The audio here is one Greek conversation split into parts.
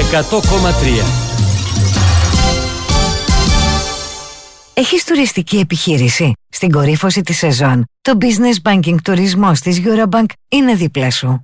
100,3. Έχεις τουριστική επιχείρηση? Στην κορύφωση της σεζόν, το Business Banking τουρισμός της Eurobank είναι δίπλα σου.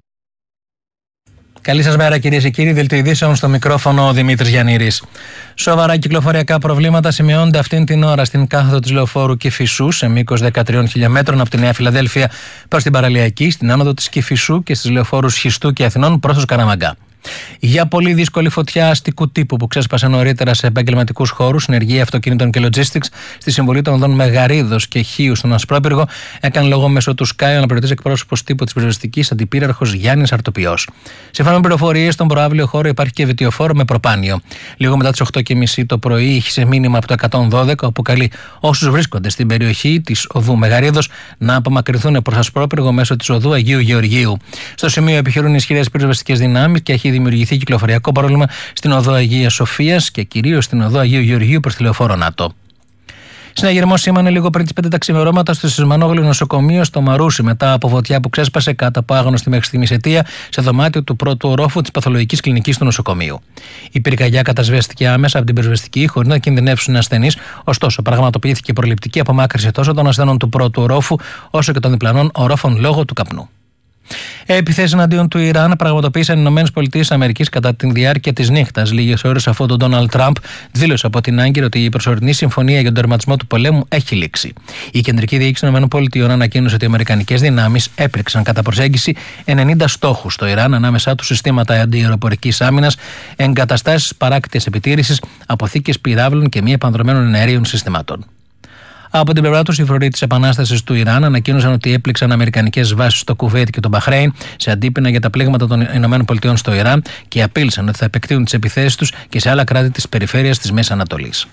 Καλή σας μέρα, κυρίες και κύριοι. Δελτίο ειδήσεων, στο μικρόφωνο ο Δημήτρης Γιαννήρης. Σοβαρά κυκλοφοριακά προβλήματα σημειώνονται αυτήν την ώρα στην κάθοδο της Λεωφόρου Κηφισού, σε μήκος 13 χιλιόμετρων από τη Νέα Φιλαδέλφια προς την Παραλιακή, στην άνοδο της Κηφισού και στις λεωφόρους Χιστού και Αθηνών προς το Σκαραμαγκά. Για πολύ δύσκολη φωτιά αστικού τύπου που ξέσπασε νωρίτερα σε επαγγελματικούς χώρους, συνεργεία αυτοκινήτων και logistics στη συμβολή των οδών Μεγαρίδος και Χίου στον Ασπρόπυργο, έκανε λόγο μέσω του Sky ο αναπληρωτής εκπρόσωπος τύπου της πυροσβεστικής αντιπύραρχος Γιάννης Αρτοπιός. Σύμφωνα με πληροφορίες, στον προαύλιο χώρο υπάρχει και βιτιοφόρο με προπάνιο. Λίγο μετά τις 8:30 το πρωί, είχε μήνυμα από το 112, όπου καλεί όσους βρίσκονται στην περιοχή της οδού Μεγαρίδος να απομακρυνθούν προς Ασπρόπυργο μέσω της οδού Αγίου Γεωργίου. Στο σημείο επιχειρούν ισχυρές πυροσβεστικές δυνάμεις και έχει δημιουργηθεί κυκλοφοριακό πρόβλημα στην οδό Αγίας Σοφίας και κυρίως στην οδό Αγίου Γεωργίου προς τη λεωφόρο Νάτο. Συναγερμό σήμανε λίγο πριν τις 5 τα ξημερώματα στο Σισμανόγλου νοσοκομείο στο Μαρούσι, μετά από φωτιά που ξέσπασε κάτω από άγνωστη μέχρι στιγμής αιτία σε δωμάτιο του πρώτου ορόφου της παθολογικής κλινικής του νοσοκομείου. Η πυρκαγιά κατασβέστηκε άμεσα από την πυροσβεστική χωρίς να κινδυνεύσουν ασθενείς, ωστόσο πραγματοποιήθηκε προληπτική απομάκρυνση τόσο των ασθενών του πρώτου ορόφου όσο και των διπλανών ορόφων λόγω του καπνού. Επιθέσεις εναντίον του Ιράν πραγματοποίησαν οι ΗΠΑ κατά τη διάρκεια της νύχτας, λίγες ώρες αφού τον Ντόναλντ Τραμπ δήλωσε από την Άγκυρα ότι η προσωρινή συμφωνία για τον τερματισμό του πολέμου έχει λήξει. Η κεντρική διοίκηση των ΗΠΑ ανακοίνωσε ότι οι αμερικανικές δυνάμεις έπληξαν κατά προσέγγιση 90 στόχους στο Ιράν, ανάμεσά τους συστήματα αντιαεροπορικής άμυνας, εγκαταστάσεις παράκτητης επιτήρησης, αποθήκες πυράβλων και μη επανδρομένων αέριων συστημάτων. Από την πλευρά του, οι φρουροί της Επανάστασης του Ιράν ανακοίνωσαν ότι έπληξαν αμερικανικές βάσεις στο Κουβέιτ και το Μπαχρέιν σε αντίπεινα για τα πλήγματα των ΗΠΑ στο Ιράν και απείλησαν ότι θα επεκτείνουν τις επιθέσεις τους και σε άλλα κράτη της περιφέρειας της Μέσης Ανατολής.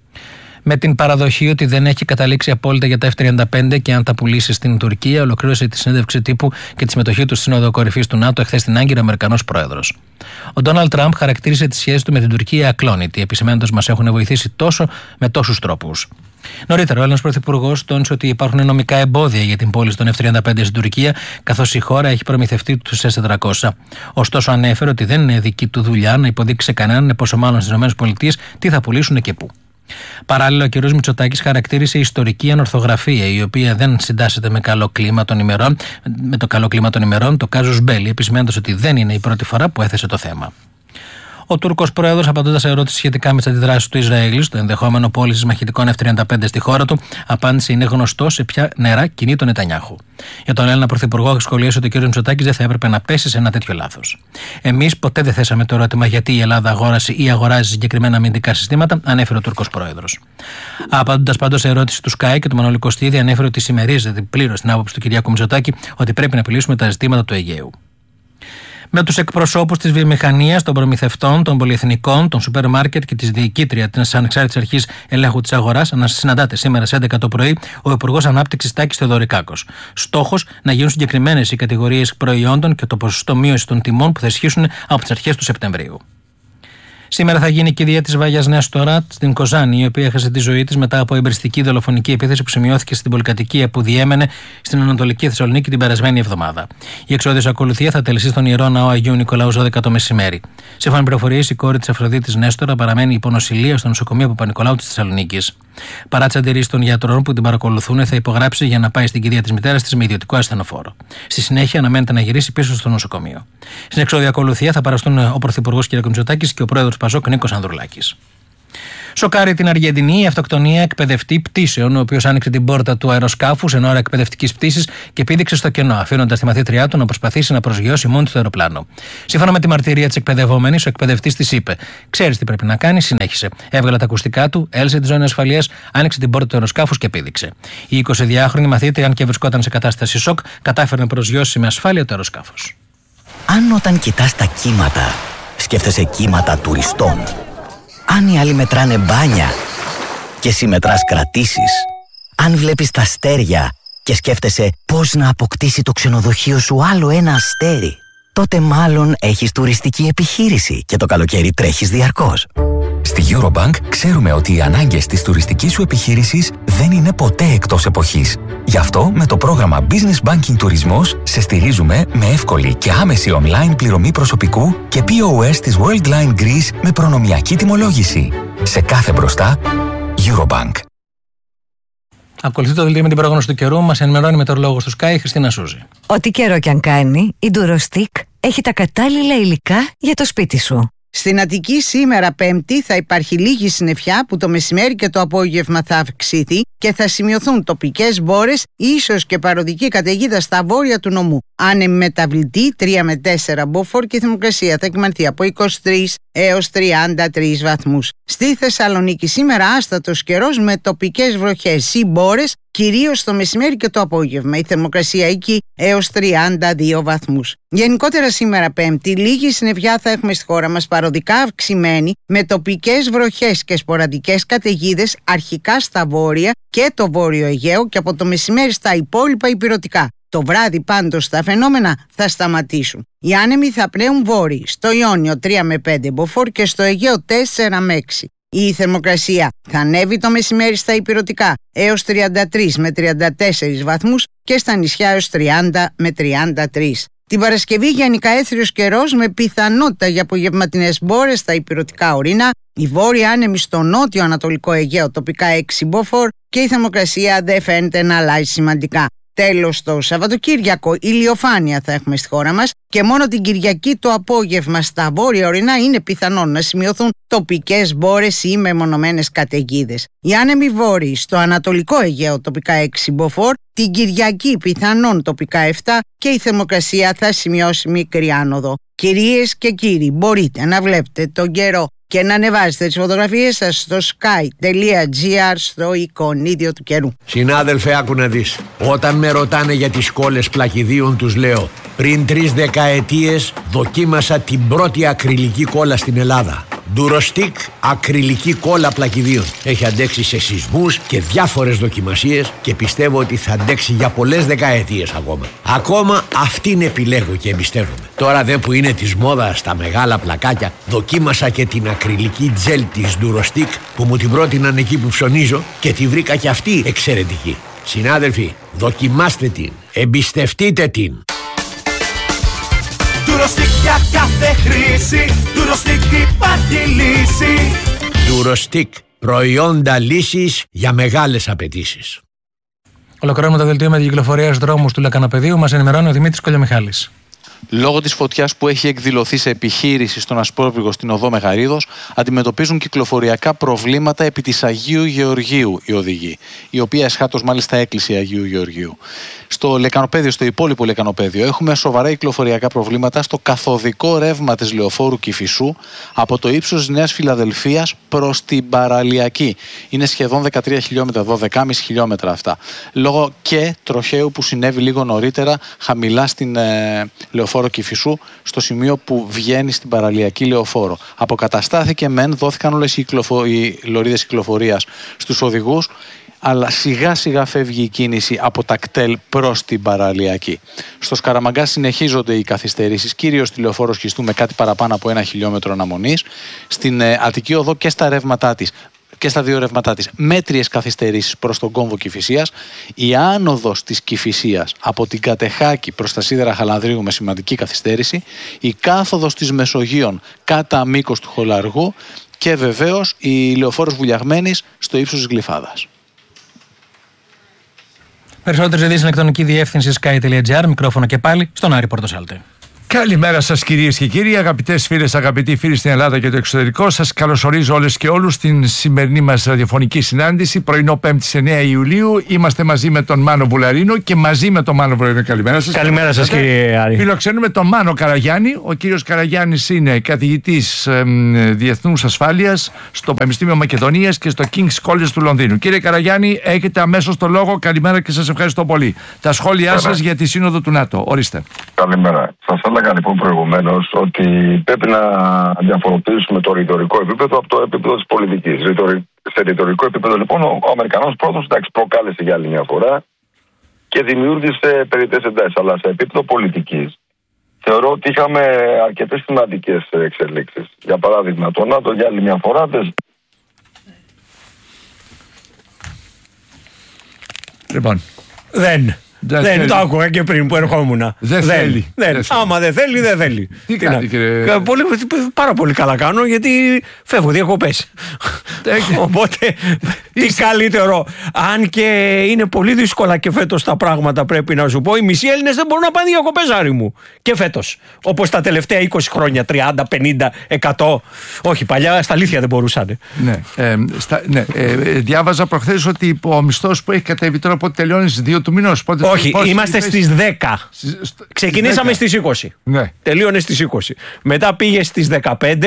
Με την παραδοχή ότι δεν έχει καταλήξει απόλυτα για τα F-35 και αν τα πουλήσει στην Τουρκία, ολοκλήρωσε τη συνέντευξη τύπου και τη συμμετοχή του στη Σύνοδο Κορυφής του ΝΑΤΟ εχθές στην Άγκυρα ο Αμερικανός πρόεδρος. Ο Ντόναλντ Τραμπ χαρακτήρισε τη σχέση του με την Τουρκία ακλόνητη, επισημένοντας μας έχουν βοηθήσει τόσο με τόσους τρόπους. Νωρίτερα, ο Έλληνας Πρωθυπουργός τόνισε ότι υπάρχουν νομικά εμπόδια για την πώληση των F-35 στην Τουρκία, καθώς η χώρα έχει προμηθευτεί τους S-400. Ωστόσο, ανέφερε ότι δεν είναι δική του δουλειά να υποδείξει σε κανέναν, πόσο μάλλον στις ΗΠΑ, τι θα πουλήσουν και πού. Παράλληλα, ο κ. Μητσοτάκης χαρακτήρισε ιστορική ανορθογραφία, η οποία δεν συντάσσεται με το καλό κλίμα των ημερών, το κάζους μπέλι, επισημένοντας ότι δεν είναι η πρώτη φορά που έθεσε το θέμα. Ο Τούρκος πρόεδρος, απαντώντας σε ερώτηση σχετικά με τις αντιδράσεις του Ισραήλ στο ενδεχόμενο πώλησης μαχητικών F-35 στη χώρα του, απάντησε: είναι γνωστό σε ποια νερά κινεί τον Νετανιάχου. Για τον Έλληνα Πρωθυπουργό, σχολίασε ότι ο κ. Μητσοτάκης δεν θα έπρεπε να πέσει σε ένα τέτοιο λάθος. Εμείς ποτέ δεν θέσαμε το ερώτημα γιατί η Ελλάδα αγόρασε ή αγοράζει συγκεκριμένα αμυντικά συστήματα, ανέφερε ο Τούρκος πρόεδρος. Απαντώντας πάντως σε ερώτηση του Sky και του Μανώλη Κωστίδη, ανέφερε ότι συμμερίζεται πλήρως την άποψη του κ. Μητσοτάκη ότι πρέπει να επιλύσουμε τα ζητήματα του Αιγαίου. Με τους εκπροσώπους της βιομηχανίας, των προμηθευτών, των πολυεθνικών, των σούπερ μάρκετ και της διοικήτρια της Ανεξάρτητης Αρχής Ελέγχου της Αγοράς, συναντάται σήμερα στις 11 το πρωί ο Υπουργός Ανάπτυξης Τάκης Θεοδωρικάκος. Στόχος να γίνουν συγκεκριμένες οι κατηγορίες προϊόντων και το ποσοστό μείωση των τιμών που θα ισχύσουν από τις αρχές του Σεπτεμβρίου. Σήμερα θα γίνει η κηδεία της Βάγιας Νέας Στορά στην Κοζάνη, η οποία έχασε τη ζωή της μετά από εμπριστική δολοφονική επίθεση που σημειώθηκε στην πολυκατοικία που διέμενε στην Ανατολική Θεσσαλονίκη την περασμένη εβδομάδα. Η εξόδιος ακολουθία θα τελεστεί στον Ιερό Ναό Αγίου Νικολάου 12 το μεσημέρι. Σύμφωνα με πληροφορίες, η κόρη της Αφροδίτης Νέστορα παραμένει υπό νοσηλεία στο νοσοκομείο Παπα-Νικολάου της Θεσσαλονίκης. Παρά τις αντιρρήσεις των γιατρών που την παρακολουθούν, θα υπογράψει για να πάει στην κηδεία της μητέρας της με ιδιωτικό ασθενοφόρο. Στη συνέχεια, αναμένεται να γυρίσει πίσω στο νοσοκομείο. Στην εξόδια ακολουθία θα παραστούν ο Πρωθυπουργός κ. Μητσοτάκης και ο πρόεδρος Πασόκ Νίκος Ανδρουλάκης. Σοκάρει την Αργεντινή η αυτοκτονία εκπαιδευτή πτήσεων, ο οποίος άνοιξε την πόρτα του αεροσκάφους εν ώρα εκπαιδευτικής πτήσης και πήδηξε στο κενό, αφήνοντας τη μαθήτριά του να προσπαθήσει να προσγειώσει μόνη του το αεροπλάνο. Σύμφωνα με τη μαρτυρία της εκπαιδευόμενης, ο εκπαιδευτής της είπε: ξέρεις τι πρέπει να κάνει, συνέχισε. Έβγαλε τα ακουστικά του, έλυσε τη ζώνη ασφαλείας, άνοιξε την πόρτα του αεροσκάφους και πήδηξε. Η 22χρονη μαθήτρια, αν και βρισκόταν σε κατάσταση σοκ, κατάφερε να προσγειώσει με ασφάλεια το αεροσκάφος. Αν όταν κοιτάς τα κύματα, σκέφτεσαι κύματα τουριστών. Αν οι άλλοι μετράνε μπάνια και εσύ μετράς κρατήσεις. Αν βλέπεις τα αστέρια και σκέφτεσαι πώς να αποκτήσει το ξενοδοχείο σου άλλο ένα αστέρι, τότε μάλλον έχεις τουριστική επιχείρηση και το καλοκαίρι τρέχεις διαρκώς. Στη Eurobank ξέρουμε ότι οι ανάγκες της τουριστικής σου επιχείρησης δεν είναι ποτέ εκτός εποχής. Γι' αυτό με το πρόγραμμα Business Banking Τουρισμός σε στηρίζουμε με εύκολη και άμεση online πληρωμή προσωπικού και POS της Worldline Greece με προνομιακή τιμολόγηση. Σε κάθε μπροστά, Eurobank. Ακολουθεί το δελτίο με την πρόγνωση του καιρού. Μας ενημερώνει μετεωρολόγος του Sky, Χριστίνα Σούζη. Ό,τι καιρό κι αν κάνει, η Durostick έχει τα κατάλληλα υλικά για το σπίτι σου. Στην Αττική σήμερα Πέμπτη θα υπάρχει λίγη συννεφιά που το μεσημέρι και το απόγευμα θα αυξηθεί και θα σημειωθούν τοπικές μπόρες, ίσως και παροδική καταιγίδα στα βόρεια του νομού. Άνεμη μεταβλητή 3 με 4 μποφόρ και η θερμοκρασία θα κυμανθεί από 23 έως 33 βαθμούς. Στη Θεσσαλονίκη σήμερα άστατος καιρός με τοπικές βροχές ή μπόρες, κυρίως το μεσημέρι και το απόγευμα. Η θερμοκρασία εκεί έως 32 βαθμούς. Γενικότερα σήμερα Πέμπτη, λίγη συννεφιά θα έχουμε στη χώρα μας, παροδικά αυξημένη, με τοπικές βροχές και σποραδικές καταιγίδες αρχικά στα βόρεια και το βόρειο Αιγαίο και από το μεσημέρι στα υπόλοιπα ηπειρωτικά. Το βράδυ πάντως τα φαινόμενα θα σταματήσουν. Οι άνεμοι θα πλέουν βόρειοι, στο Ιόνιο 3 με 5 μποφόρ και στο Αιγαίο 4 με 6. Η θερμοκρασία θα ανέβει το μεσημέρι στα ηπειρωτικά έως 33 με 34 βαθμούς και στα νησιά έως 30 με 33. Την Παρασκευή γενικά έθριος καιρός με πιθανότητα για απογευματινές μπόρες στα ηπειρωτικά ορεινά, η βόρεια άνεμη στο νότιο ανατολικό Αιγαίο τοπικά 6 μποφόρ και η θερμοκρασία δεν φαίνεται να αλλάζει σημαντικά. Τέλος, το Σαββατοκύριακο ηλιοφάνεια θα έχουμε στη χώρα μας και μόνο την Κυριακή το απόγευμα στα βόρεια ορεινά είναι πιθανόν να σημειωθούν τοπικές μπόρες ή μεμονωμένες καταιγίδες. Οι άνεμοι βόρειοι στο ανατολικό Αιγαίο τοπικά 6 μποφόρ, την Κυριακή πιθανόν τοπικά 7 και η θερμοκρασία θα σημειώσει μικρή άνοδο. Κυρίες και κύριοι, μπορείτε να βλέπετε τον καιρό και να ανεβάζετε τις φωτογραφίες σας στο sky.gr στο εικονίδιο του καιρού. Συνάδελφε, άκου να δεις. Όταν με ρωτάνε για τις κόλλες πλακιδίων τους λέω, πριν 3 δεκαετίες δοκίμασα την πρώτη ακριλική κόλλα στην Ελλάδα. Durostick ακριλική κόλλα πλακιδίων. Έχει αντέξει σε σεισμούς και διάφορες δοκιμασίες και πιστεύω ότι θα αντέξει για πολλές δεκαετίες ακόμα. Ακόμα αυτήν επιλέγω και εμπιστεύομαι. Τώρα δε που είναι της μόδας τα μεγάλα πλακάκια, δοκίμασα και την ακριλική τζέλ της Durostick που μου την πρότειναν εκεί που ψωνίζω και τη βρήκα και αυτή εξαιρετική. Συνάδελφοι, δοκιμάστε την, εμπιστευτείτε την. Durostick για κάθε χρήση, Durostick υπάρχει λύση. Durostick, προϊόντα λύσης για μεγάλες απαιτήσεις. Ολοκληρώνουμε το δελτίο με την κυκλοφορία στους δρόμους του Λεκανοπεδίου. Μας ενημερώνει ο Δημήτρης Κολιομιχάλης. Λόγω της φωτιάς που έχει εκδηλωθεί σε επιχείρηση στον Ασπρόπυργο στην οδό Μεγαρίδος, αντιμετωπίζουν κυκλοφοριακά προβλήματα επί της Αγίου Γεωργίου οι οδηγοί, η οποία εσχάτως μάλιστα έκλεισε Αγίου Γεωργίου. Στο Λεκανοπέδιο, στο υπόλοιπο Λεκανοπέδιο, έχουμε σοβαρά κυκλοφοριακά προβλήματα στο καθοδικό ρεύμα της λεωφόρου Κηφισού από το ύψος της Νέας Φιλαδελφίας προς την Παραλιακή. Είναι σχεδόν 13 χιλιόμετρα, 12,5 χιλιόμετρα αυτά. Λόγω και τροχαίου που συνέβη λίγο νωρίτερα χαμηλά στην λεωφόρο Κηφισού, στο σημείο που βγαίνει στην Παραλιακή λεωφόρο. Αποκαταστάθηκε μεν, δόθηκαν όλες οι λωρίδες κυκλοφορίας στους οδηγούς, αλλά σιγά σιγά φεύγει η κίνηση από τα κτέλ προς την Παραλιακή. Στο Σκαραμαγκά συνεχίζονται οι καθυστερήσεις, κυρίως στη λεωφόρο Σχιστού με κάτι παραπάνω από 1 χιλιόμετρο αναμονής. Στην Αττική Οδό και στα ρεύματά της, και στα δύο ρεύματά της, μέτριες καθυστερήσεις προς τον κόμβο Κηφισίας. Η άνοδος της Κηφισίας από την Κατεχάκη προς τα σίδερα Χαλανδρίου με σημαντική καθυστέρηση. Η κάθοδος της Μεσογείων κατά μήκος του Χολαργού και βεβαίως η λεωφόρος Βουλιαγμένης στο ύψος της Γλυφάδας. Περισσότερες ειδήσεις στην ηλεκτρονική διεύθυνση sky.gr. Μικρόφωνο και πάλι στον Άρη Πορτοσάλτη. Καλημέρα σας κυρίες και κύριοι, αγαπητές φίλες, αγαπητοί φίλοι στην Ελλάδα και το εξωτερικό. Σας καλωσορίζω όλες και όλους στην σημερινή μας ραδιοφωνική συνάντηση, πρωινό 5η 9 Ιουλίου. Είμαστε μαζί με τον Μάνο Βουλαρίνο και μαζί με τον Μάνο Βουλαρίνο. Καλημέρα σας. Καλημέρα σας κύριε Άρη. Φιλοξενούμε τον Μάνο Καραγιάννη. Ο κύριος Καραγιάννης είναι καθηγητής διεθνούς ασφάλειας στο Πανεπιστήμιο Μακεδονίας και στο King's College του Λονδίνου. Κύριε Καραγιάννη, έχετε αμέσως το λόγο. Καλημέρα και σας ευχαριστώ πολύ. Τα σχόλιά σας για τη Σύνοδο του ΝΑΤΟ. Ορίστε. Καλημέρα. Σας έλεγα λοιπόν προηγουμένως ότι πρέπει να διαφοροποιήσουμε το ρητορικό επίπεδο από το επίπεδο της πολιτικής. Σε ρητορικό επίπεδο λοιπόν ο Αμερικανός πρώτος προκάλεσε για άλλη μια φορά και δημιούργησε περιττές εντάσεις. Αλλά σε επίπεδο πολιτικής θεωρώ ότι είχαμε αρκετές σημαντικές εξελίξεις. Για παράδειγμα, το ΝΑΤΟ για άλλη μια φορά Λοιπόν. Δεν το άκουγα και πριν που ερχόμουν. Δεν θέλει. Άμα δεν θέλει, δεν θέλει. Τι κάνει, κύριε? Πάρα πολύ καλά κάνω, γιατί φεύγω διακοπές. Οπότε τι καλύτερο. Αν και είναι πολύ δύσκολα και φέτος τα πράγματα, πρέπει να σου πω. Οι μισοί Έλληνες δεν μπορούν να πάνε διακοπές, Άρη μου. Και φέτος. Όπως τα τελευταία 20 χρόνια, 30, 50, 100. Όχι, παλιά στα αλήθεια δεν μπορούσαν. Διάβαζα προχθές ότι ο μισθός που έχει κατέβει τώρα, πότε τελειώνει στις 2 του μηνός. Όχι, είμαστε στις 10. Ξεκινήσαμε στις 20. Ναι. Τελείωνε στις 20. Μετά πήγε στις 15.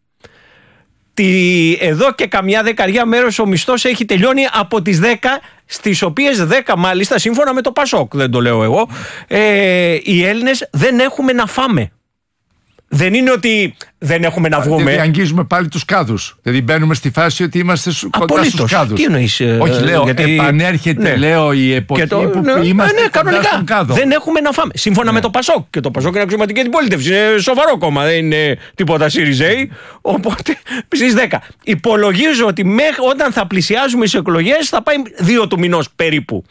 Εδώ και καμιά δεκαριά μέρος ο μισθός έχει τελειώνει από τις 10, στις οποίες 10 μάλιστα, σύμφωνα με το Πασόκ, δεν το λέω εγώ, οι Έλληνες δεν έχουμε να φάμε. Δεν είναι ότι δεν έχουμε να βγούμε. Δηλαδή αγγίζουμε πάλι τους κάδους. Δηλαδή μπαίνουμε στη φάση ότι είμαστε κοντά στους κάδους. Τι εννοείς? Όχι, λέω, επανέρχεται, λέω, η εποχή που είμαστε κοντά στον κάδο. Δεν έχουμε να φάμε. Σύμφωνα με το Πασόκ. Και το Πασόκ είναι αξιωματική αντιπολίτευση. Είναι σοβαρό κόμμα. Δεν είναι τίποτα ΣΥΡΙΖΕΙ. Οπότε στις 10. Υπολογίζω ότι όταν θα πλησιάζουμε στις εκλογές θα πάει 2 του μηνός περίπου.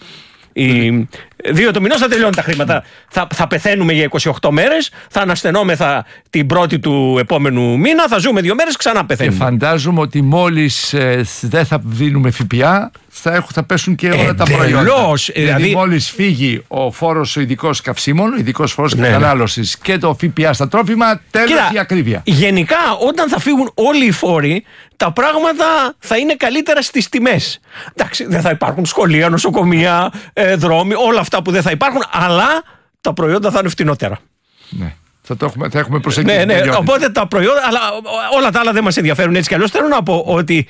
2 του μηνός θα τελειώνουν τα χρήματα. Θα πεθαίνουμε για 28 μέρες, θα αναστενόμεθα την πρώτη του επόμενου μήνα, θα ζούμε 2 μέρες, ξανά πεθαίνουμε. Και φαντάζομαι ότι μόλις δεν θα δίνουμε ΦΠΑ, θα πέσουν και όλα τα προϊόντα. Δηλαδή μόλις φύγει ο φόρος ο ειδικός καυσίμων, ο ειδικός φόρος κατανάλωσης και το ΦΠΑ στα τρόφιμα, τέλος η ακρίβεια. Γενικά, όταν θα φύγουν όλοι οι φόροι, τα πράγματα θα είναι καλύτερα στις τιμές. Εντάξει, δεν θα υπάρχουν σχολεία, νοσοκομεία, δρόμοι, όλα αυτά που δεν θα υπάρχουν, αλλά τα προϊόντα θα είναι φτηνότερα. Ναι. Θα έχουμε προσεγγίσει. Ναι, οπότε τα προϊόντα, αλλά όλα τα άλλα δεν μας ενδιαφέρουν έτσι κι αλλιώς. Θέλω να πω ότι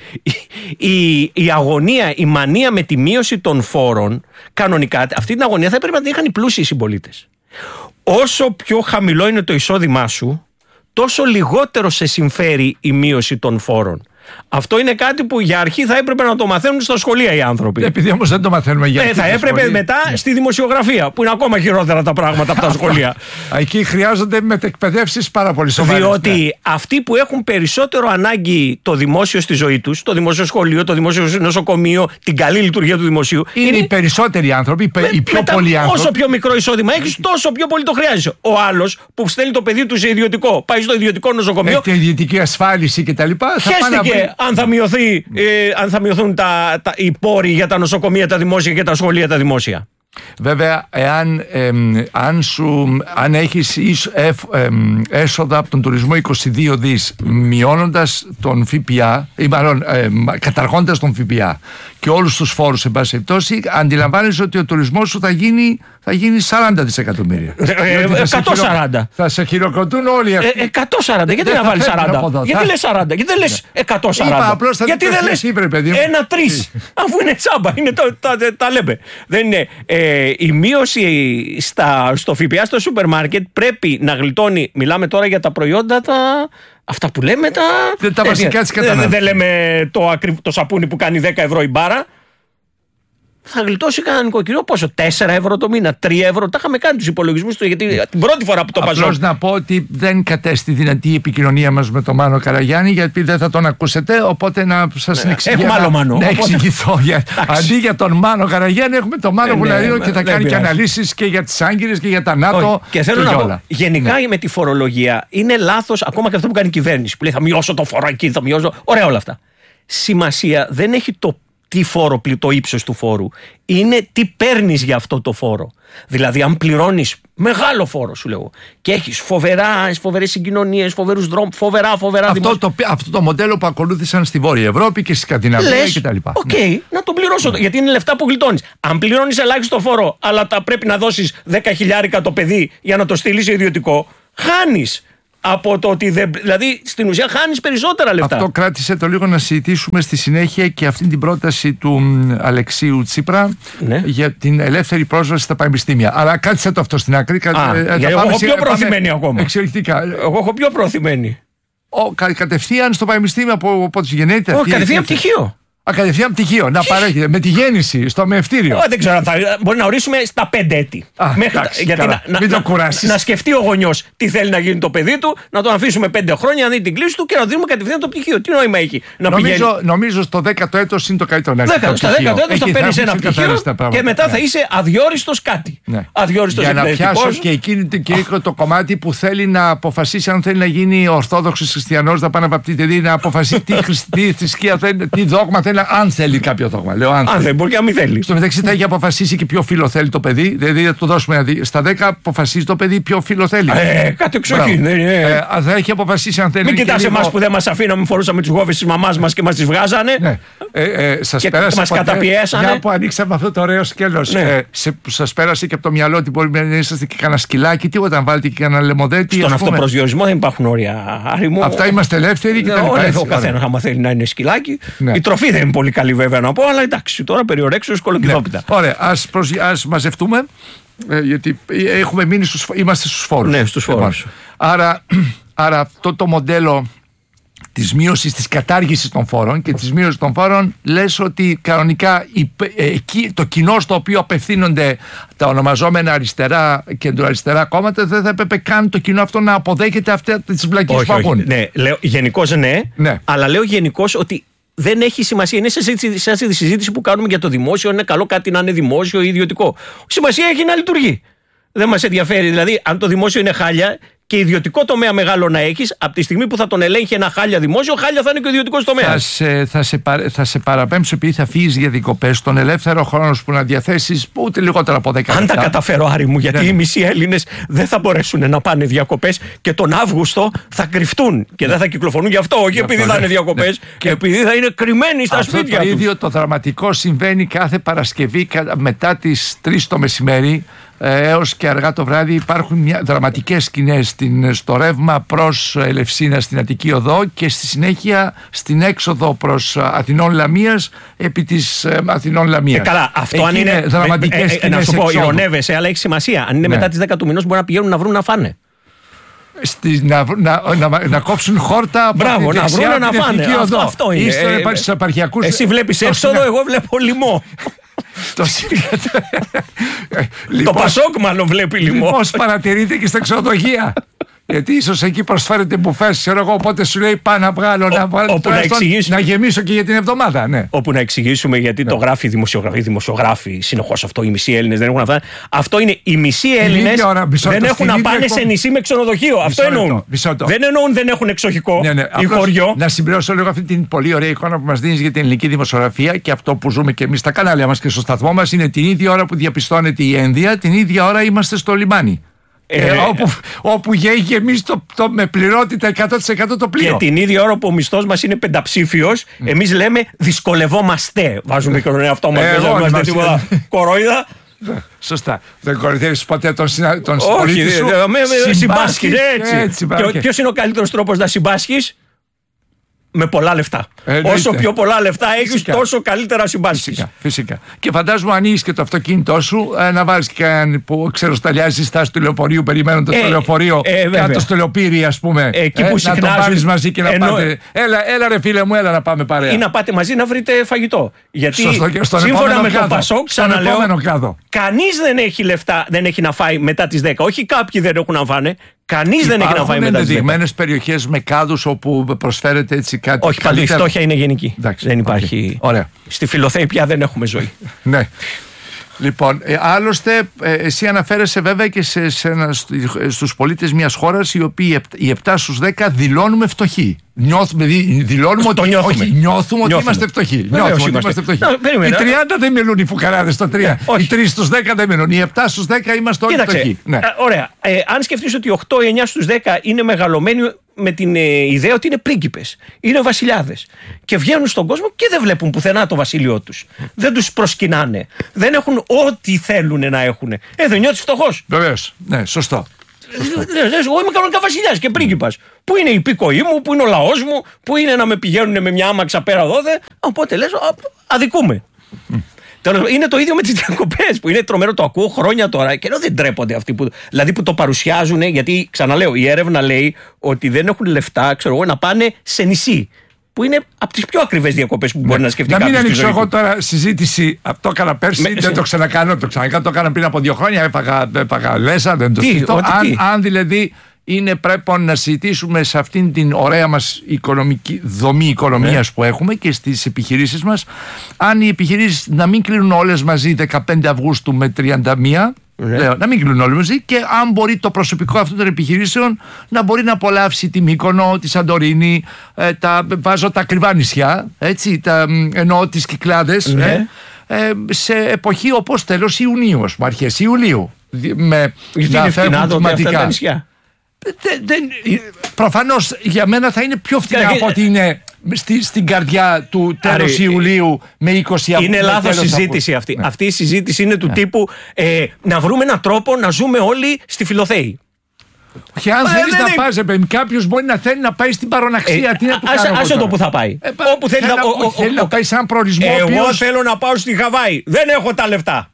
η αγωνία, η μανία με τη μείωση των φόρων, κανονικά αυτή την αγωνία θα έπρεπε να την είχαν οι πλούσιοι συμπολίτες. Όσο πιο χαμηλό είναι το εισόδημά σου, τόσο λιγότερο σε συμφέρει η μείωση των φόρων. Αυτό είναι κάτι που για αρχή θα έπρεπε να το μαθαίνουν στα σχολεία οι άνθρωποι. Επειδή όμως δεν το μαθαίνουμε για αρχή. Θα έπρεπε μετά στη δημοσιογραφία, που είναι ακόμα χειρότερα τα πράγματα από τα σχολεία. Εκεί χρειάζονται μετεκπαιδεύσεις πάρα πολύ σοβαρές. Διότι αυτοί που έχουν περισσότερο ανάγκη το δημόσιο στη ζωή τους, το δημόσιο σχολείο, το δημόσιο νοσοκομείο, την καλή λειτουργία του δημοσίου. Είναι οι περισσότεροι άνθρωποι, οι πιο πολλοί άνθρωποι. Όσο πιο μικρό εισόδημα έχεις, τόσο πιο πολύ το χρειάζεσαι. Ο άλλος που στέλνει το παιδί του σε ιδιωτικό, πάει στο ιδιωτικό νοσοκομείο. Έχει την ιδιωτική ασφάλιση κτλ. Αν θα μειωθούν οι πόροι για τα νοσοκομεία τα δημόσια και τα σχολεία τα δημόσια. Βέβαια, αν έχεις έσοδα από τον τουρισμό 22 δις, μειώνοντας τον ΦΠΑ, ή μάλλον καταργώντας τον ΦΠΑ και όλους τους φόρους, εν πάση περιπτώσει, αντιλαμβάνεσαι ότι ο τουρισμός σου θα γίνει 40 δισεκατομμύρια. 140. Θα σε χειροκροτούν όλοι αυτοί. 140. Γιατί να βάλεις 40? Γιατί λες 40? Γιατί δεν λες 140? Γιατί δεν λες 1-3? Αφού είναι τσάμπα. Τα λέμε. Δεν είναι. Η μείωση στο ΦΠΑ στο σούπερ μάρκετ πρέπει να γλιτώνει. Μιλάμε τώρα για τα προϊόντα αυτά που λέμε τα βασικά της κατανάλωσης. Δεν λέμε το σαπούνι που κάνει 10 ευρώ η μπάρα. Θα γλιτώσει κανένα νοικοκυριό πόσο? 4 ευρώ το μήνα, 3 ευρώ. Τα είχαμε κάνει τους υπολογισμούς του, γιατί την πρώτη φορά που το παζώ. Απλώς να πω ότι δεν κατέστη δυνατή η επικοινωνία μας με τον Μάνο Καραγιάννη, γιατί δεν θα τον ακούσετε. Οπότε να σας έχουμε άλλο Μάνο. Να εξηγηθώ. Αντί για τον Μάνο Καραγιάννη, έχουμε τον Μάνο Βουλαρίο και θα κάνει και αναλύσεις και για τις Άγκυρες και για τα ΝΑΤΟ. Και θέλω να πω, γενικά με τη φορολογία είναι λάθος, ακόμα και αυτό που κάνει η κυβέρνηση. Που λέει θα μειώσω το φόρο εκεί, θα μειώσω. Ωραία όλα αυτά. Σημασία δεν έχει το ύψος του φόρου. Είναι τι παίρνεις για αυτό το φόρο. Δηλαδή, αν πληρώνεις μεγάλο φόρο, σου λέω, και έχεις φοβερές συγκοινωνίες, φοβερούς δρόμους, φοβερά αυτό το μοντέλο που ακολούθησαν στη Βόρεια Ευρώπη και στη Σκανδιναβία κτλ. Οκ, να το πληρώσω, γιατί είναι λεφτά που γλιτώνεις. Αν πληρώνεις ελάχιστο φόρο, αλλά πρέπει να δώσεις 10.000 το παιδί για να το στείλεις σε ιδιωτικό, χάνεις. Από το ότι δηλαδή στην ουσία χάνεις περισσότερα λεφτά. Αυτό κράτησε το λίγο να συζητήσουμε στη συνέχεια και αυτή την πρόταση του Αλεξίου Τσίπρα για την ελεύθερη πρόσβαση στα πανεπιστήμια. Αλλά κράτησε το αυτό στην άκρη. Εγώ έχω πιο προωθημένη ακόμα. Εξελικτικά. Εγώ έχω πιο προωθημένη. Κατευθείαν στο πανεπιστήμιο από τις γενναίτες. Όχι, κατευθείαν πτυχίο. Ακατευθείαν πτυχίο, να παρέχεται με τη γέννηση στο μεευτήριο. Δεν ξέρω, μπορεί να ορίσουμε στα 5 έτη. Γιατί μην το κουράσεις. Να σκεφτεί ο γονιός τι θέλει να γίνει το παιδί του, να τον αφήσουμε 5 χρόνια, να δει την κλίση του και να δίνουμε κατευθείαν το πτυχίο. Τι νόημα έχει να πηγαίνει. Νομίζω στο 10ο έτος είναι το καλύτερο να έχει. Στο 10ο έτος θα παίρνεις ένα πτυχίο και μετά θα είσαι αδιόριστος κάτι. Αδιόριστος εκπαιδευτικός. Για να πιάσω και εκείνη το κομμάτι που θέλει να αποφασίσει αν θέλει να γίνει Ορθόδοξος Χριστιανός, να πάει να βαπτίσει, δηλαδή να αποφασίσει τι θρησκεία θέλει, τι δόγμα θέλει. Αν θέλει κάποιο δόγμα. Λέω αν δεν μπορεί και να μην θέλει. Στο μεταξύ θα έχει αποφασίσει και ποιο φίλο θέλει το παιδί. Δηλαδή θα του δώσουμε στα 10 αποφασίζει το παιδί ποιο φίλο θέλει. Κάτι εξοχή. Θα έχει αποφασίσει αν θέλει. Μην κοιτάς εμάς που δεν μας αφήναμε, φορούσαμε τις γόβες της μαμάς μας και μας τις βγάζανε. Σας πέρασε. Μας καταπιέσανε. Μια που ανοίξαμε αυτό το ωραίο σκέλος. Σας πέρασε και από το μυαλό ότι μπορεί να είσαστε και κανένα σκυλάκι, τι όταν βάλετε και κανένα λεμοδέτη. Στον αυτοπροσδιορισμό δεν υπάρχουν όρια. Αυτά είμαστε ελεύθεροι. Ο καθένας άμα θέλει να είναι σκυλάκι. Η τροφή δεν είναι πολύ καλή βέβαια να πω, αλλά εντάξει, τώρα περιορέξου κολοκυθόπιτα. Ωραία, ας μαζευτούμε, γιατί έχουμε μείνει είμαστε στους φόρους. Ναι, στους φόρους. Άρα αυτό το μοντέλο της μείωσης, της κατάργησης των φόρων και της μείωσης των φόρων, λες ότι κανονικά το κοινό στο οποίο απευθύνονται τα ονομαζόμενα αριστερά, κεντροαριστερά κόμματα, δεν θα έπρεπε καν το κοινό αυτό να αποδέχεται αυτές τις βλακίες που ακούν. Ναι, γενικώς ναι, αλλά λέω γενικώς ότι δεν έχει σημασία. Είναι σε συζήτηση που κάνουμε για το δημόσιο. Είναι καλό κάτι να είναι δημόσιο ή ιδιωτικό. Σημασία έχει να λειτουργεί. Δεν μας ενδιαφέρει. Δηλαδή, αν το δημόσιο είναι χάλια και ιδιωτικό τομέα μεγάλο να έχεις, από τη στιγμή που θα τον ελέγχει ένα χάλια δημόσιο, χάλια θα είναι και ο ιδιωτικός τομέας. Θα σε παραπέμψω, επειδή θα φύγεις για διακοπές, τον ελεύθερο χρόνο που να διαθέσεις ούτε λιγότερο από 10 λεπτά. Αν τα καταφέρω, Άρη μου, γιατί οι μισοί Έλληνες δεν θα μπορέσουν να πάνε διακοπές και τον Αύγουστο θα κρυφτούν και δεν θα κυκλοφορούν γι' αυτό. Όχι επειδή θα είναι διακοπές, και επειδή θα είναι κρυμμένοι στα σπίτια τους. Το ίδιο το δραματικό συμβαίνει κάθε Παρασκευή μετά τις 3 το μεσημέρι. Έως και αργά το βράδυ υπάρχουν δραματικές σκηνές στο ρεύμα προς Ελευσίνα στην Αττική Οδό και στη συνέχεια στην έξοδο προς Αθηνών Λαμίας επί της Αθηνών Λαμίας. Καλά, αυτό αν είναι δραματικές σκηνές. Να σου πω, ηρωνεύεσαι, αλλά έχει σημασία. Αν είναι μετά τις 10 του μηνός μπορεί να πηγαίνουν να βρουν να φάνε. Να κόψουν χόρτα. Μπράβο, να βρουν να φάνε. Αυτό είναι. Εσύ βλέπεις έξοδο, εγώ βλέπω λοιμό. Το Πασόκ μάλλον βλέπει λοιμό. Πώς παρατηρείται και στα ξενοδοχεία. Γιατί ίσως εκεί προσφέρεται μπουφές, ξέρω εγώ, οπότε σου λέει πάω να βγάλω να γεμίσω και για την εβδομάδα. Ναι. Όπου να εξηγήσουμε γιατί το γράφει η δημοσιογράφη συνεχώς αυτό. Οι μισοί Έλληνες δεν έχουν να φάνε. Αυτό είναι οι μισοί Έλληνες δεν έχουν να πάνε σε νησί με ξενοδοχείο. Αυτό εννοούν. Δεν εννοούν δεν έχουν εξοχικό ή χωριό. Να συμπληρώσω λίγο αυτή την πολύ ωραία εικόνα που μας δίνεις για την ελληνική δημοσιογραφία και αυτό που ζούμε και εμείς στα κανάλια μας και στο σταθμό μας είναι την ίδια ώρα που διαπιστώνεται η ένδια, την ίδια ώρα είμαστε στο λιμάνι. Όπου γέγει εμείς με πληρότητα 100% το πλοίο. Και την ίδια ώρα που ο μισθός μας είναι πενταψήφιος, εμείς λέμε δυσκολευόμαστε. Βάζουμε και τον εαυτό μας, δεν είμαστε τίποτα κορόιδα. Σωστά. Δεν κοροϊδεύεις ποτέ τον συμπολίτη σου. Συμπάσχεις έτσι. Ποιος είναι ο καλύτερος τρόπος να συμπάσχεις? Με πολλά λεφτά. Όσο πιο πολλά λεφτά έχεις, τόσο καλύτερα συμπάσχεις. Φυσικά. Και φαντάζομαι αν είσαι και το αυτοκίνητό σου, να βάλεις και έναν που ξέρω σταλιάζει στάση του λεωφορείου, περιμένοντας το λεωφορείο, κάτω στο λεωπύρι, ας πούμε. Εκεί που να το πάρεις μαζί και να πάτε. Έλα ρε φίλε μου, έλα να πάμε παρέα. Ή να πάτε μαζί να βρείτε φαγητό. Γιατί σύμφωνα με το Πασόκ, ξαναλέω, κανείς δεν έχει λεφτά, δεν έχει να φάει μετά τις 10. Όχι κάποιοι δεν έχουν να φάνε. Κανείς δεν έχει να φάει μετά τις 10. Υπάρχουν ενδεδειγμένες περιοχές με κάδους όπου προσφέρεται έτσι κάτι. Όχι, παντού η φτώχεια είναι γενική. Δεν υπάρχει. Ωραία. Στη Φιλοθέη πια δεν έχουμε ζωή. Ναι. Λοιπόν, άλλωστε, εσύ αναφέρεσαι βέβαια και στους πολίτες μιας χώρας οι οποίοι οι 7 στους 10 δηλώνουμε φτωχοί. Δηλώνουμε ότι είμαστε φτωχοί. Οι 30 δεν μιλούν οι φουκαράδες στο 3. Οι 3 στους 10 δεν μιλούν. Οι 7 στους 10 είμαστε όλοι φτωχοί. Ωραία. Αν σκεφτείς ότι 8-9 στους 10 είναι μεγαλωμένοι με την ιδέα ότι είναι πρίγκιπες, είναι βασιλιάδες και βγαίνουν στον κόσμο και δεν βλέπουν πουθενά το βασίλειό τους. Δεν τους προσκυνάνε. Δεν έχουν ό,τι θέλουν να έχουν. Δεν νιώθεις φτωχός. Βεβαίως. Ναι, σωστό. Εγώ είμαι κανονικά βασιλιάς και πρίγκιπας. Πού είναι η υπήκοή μου, πού είναι ο λαός μου, πού είναι να με πηγαίνουν με μια άμαξα πέρα δώδε. Οπότε λες, αδικούμε. Είναι το ίδιο με τις διακοπές που είναι τρομερό, το ακούω χρόνια τώρα και ενώ δεν τρέπονται αυτοί που το παρουσιάζουν, γιατί ξαναλέω η έρευνα λέει ότι δεν έχουν λεφτά, ξέρω εγώ, να πάνε σε νησί. που είναι από τις πιο ακριβές διακοπές που μπορεί να σκεφτεί κάποιος. Να μην ανοίξω εγώ τώρα συζήτηση. Αυτό έκανα πέρσι, δεν το ξανακάνω. Το έκανα πριν από 2 χρόνια. Έπαγα λέσα, δεν το συζητώ. Αν δηλαδή πρέπει να συζητήσουμε σε αυτήν την ωραία μας δομή οικονομίας που έχουμε και στις επιχειρήσεις μας, αν οι επιχειρήσεις να μην κλείνουν όλες μαζί 15 Αυγούστου με 31. Λέω, να μην κλείνουν όλοι μαζί, και αν μπορεί το προσωπικό αυτών των επιχειρήσεων να μπορεί να απολαύσει τη Μύκονο, τη Σαντορίνη, βάζω τα ακριβά νησιά, έτσι, εννοώ τις Κυκλάδες, σε εποχή όπως τέλος Ιουνίου, αρχές Ιουλίου, να φεύγουν θεματικά. Προφανώς για μένα θα είναι πιο φθηνά από ότι είναι στην καρδιά του τέλος Ιουλίου με 20 Αυγούστου. Είναι λάθος συζήτηση αυτή. Αυτή η συζήτηση είναι του τύπου να βρούμε έναν τρόπο να ζούμε όλοι στη Φιλοθέη. Και αν θέλεις να πας, κάποιος μπορεί να θέλει να πάει στην παροναξία. Άσε το που θα πάει. Όπου θέλει να πάει σαν προορισμό. Εγώ θέλω να πάω στη Χαβάη. Δεν έχω τα λεφτά.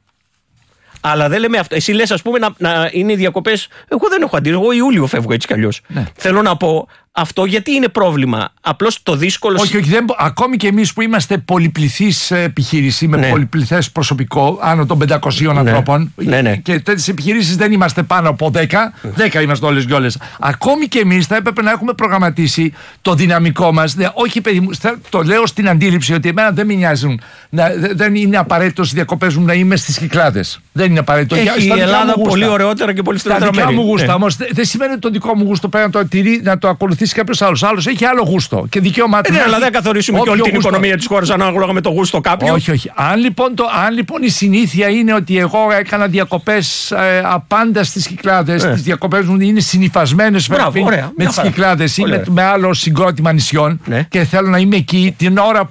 Αλλά δεν λέμε αυτό. Εσύ λες, ας πούμε, να είναι οι διακοπές. Εγώ δεν έχω αντίρρηση. Εγώ Ιούλιο φεύγω έτσι κι αλλιώς. Θέλω να πω αυτό γιατί είναι πρόβλημα. Απλώς το δύσκολο. Όχι, ακόμη και εμείς που είμαστε πολυπληθής επιχείρηση με πολυπληθές προσωπικό, άνω των 500 ανθρώπων. Και τέτοιες επιχειρήσεις δεν είμαστε πάνω από 10. 10 είμαστε όλες και όλες. Ακόμη και εμείς θα έπρεπε να έχουμε προγραμματίσει το δυναμικό μας. Όχι, παιδί μου, το λέω στην αντίληψη ότι εμένα δεν με νοιάζουν. Δεν είναι απαραίτητο οι διακοπές μου να είμαι στις Κυκλάδες. Δεν είναι απαραίτητο. Έχει η Ελλάδα πολύ ωραιότερα και πολύ στρατηγικά. Τα δικά μου γούστα όμως δεν σημαίνει ότι το δικό μου γούστο πρέπει να το ακολουθήσει κάποιος άλλος. Άλλος έχει άλλο γούστο και δικαίωμά του. Αλλά δεν καθορίσουμε και όλη την οικονομία της χώρας ανάλογα με το γούστο κάποιου. Όχι. Αν λοιπόν η συνήθεια είναι ότι εγώ έκανα διακοπές απάντα στις Κυκλάδες, τις διακοπές μου είναι συνυφασμένες με τις Κυκλάδες ή με άλλο συγκρότημα νησιών, και θέλω να είμαι εκεί την ώρα